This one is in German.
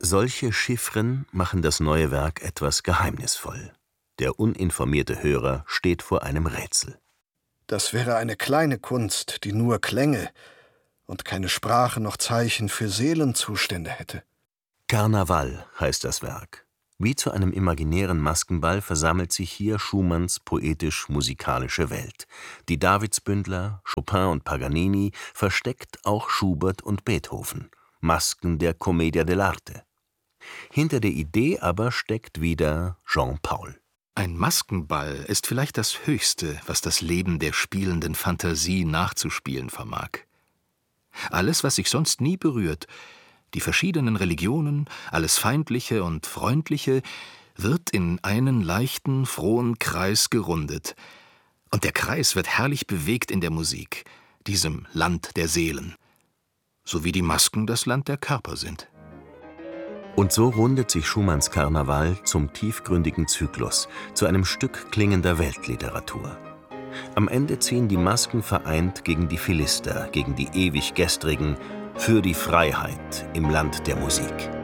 Solche Chiffren machen das neue Werk etwas geheimnisvoll. Der uninformierte Hörer steht vor einem Rätsel. Das wäre eine kleine Kunst, die nur Klänge und keine Sprache noch Zeichen für Seelenzustände hätte. Karneval heißt das Werk. Wie zu einem imaginären Maskenball versammelt sich hier Schumanns poetisch-musikalische Welt. Die Davidsbündler, Chopin und Paganini, versteckt auch Schubert und Beethoven. Masken der Commedia dell'arte. Hinter der Idee aber steckt wieder Jean Paul. Ein Maskenball ist vielleicht das Höchste, was das Leben der spielenden Fantasie nachzuspielen vermag. Alles, was sich sonst nie berührt, die verschiedenen Religionen, alles Feindliche und Freundliche, wird in einen leichten, frohen Kreis gerundet. Und der Kreis wird herrlich bewegt in der Musik, diesem Land der Seelen. So wie die Masken das Land der Körper sind. Und so rundet sich Schumanns Karneval zum tiefgründigen Zyklus, zu einem Stück klingender Weltliteratur. Am Ende ziehen die Masken vereint gegen die Philister, gegen die ewig Gestrigen, für die Freiheit im Land der Musik.